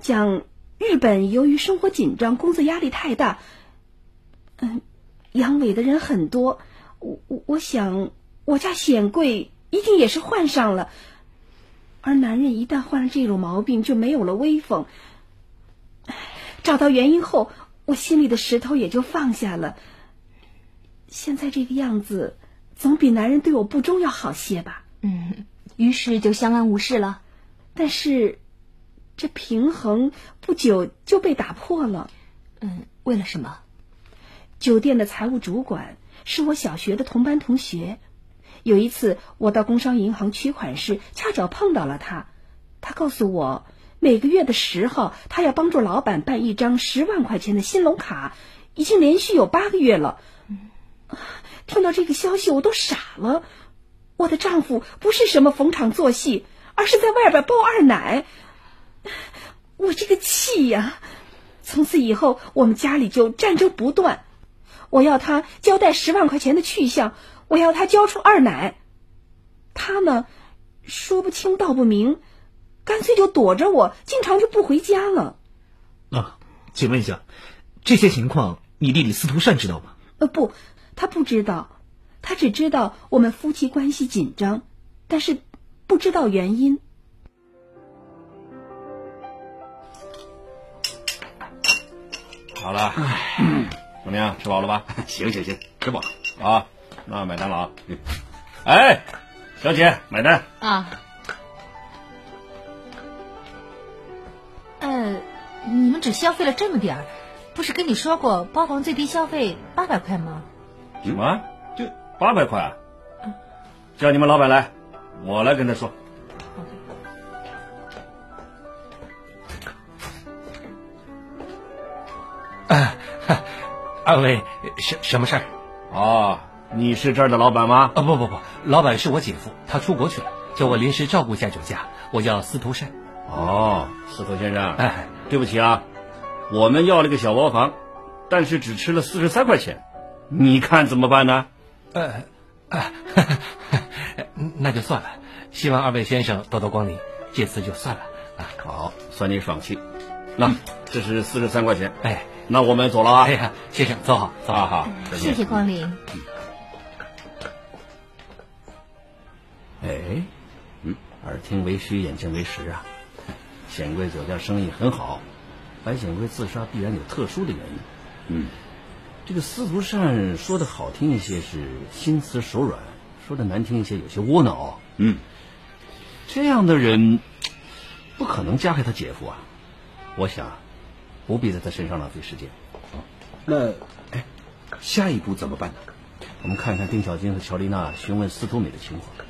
讲日本由于生活紧张，工作压力太大，阳痿的人很多。我想我家显贵一定也是患上了，而男人一旦患了这种毛病就没有了威风。找到原因后，我心里的石头也就放下了。现在这个样子总比男人对我不忠要好些吧。 于是就相安无事了。 但是这平衡不久就被打破了。 为了什么？ 酒店的财务主管是我小学的同班同学，有一次我到工商银行取款时恰巧碰到了他。他告诉我，每个月的10号他要帮助老板办一张10万块钱的新龙卡，已经连续有8个月了。听到这个消息我都傻了。我的丈夫不是什么逢场作戏，而是在外边包二奶。我这个气呀！从此以后我们家里就战争不断。我要他交代10万块钱的去向，我要他交出二奶。他呢，说不清道不明，干脆就躲着我，经常就不回家了。 请问一下，这些情况你弟弟司徒善知道吗？ 不，他不知道。他只知道我们夫妻关系紧张，但是不知道原因。 好了，怎么样？吃饱了吧？ 行，吃饱啊，那买单了啊。哎，小姐，买单啊。你们只消费了这么点儿，不是跟你说过包房最低消费800块吗？ 什么？就800块啊？叫你们老板来，我来跟他说。 二位什么事儿？ 哦，你是这儿的老板吗？ 不，老板是我姐夫，他出国去了，叫我临时照顾一下酒家。我叫司徒善。 哦，司徒先生，对不起啊，我们要了个小包房，但是只吃了43块钱，你看怎么办呢？ 那就算了，希望二位先生多多光临，这次就算了啊。 好，算你爽气。那这是43块钱。 那我们走了啊。 先生走好，走好， 谢谢光临。 耳听为虚，眼见为实啊。显贵酒家生意很好，白显贵自杀必然有特殊的原因。这个司徒善说的好听一些是心慈手软，说的难听一些有些窝囊。这样的人不可能加害他姐夫啊。我想不必在他身上浪费时间。 那下一步怎么办呢？ 我们看看丁小金和乔丽娜询问司徒美的情况。